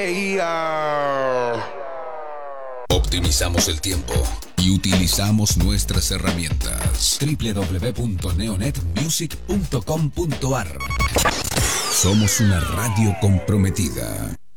Optimizamos el tiempo y utilizamos nuestras herramientas. www.neonetmusic.com.ar. Somos una radio comprometida.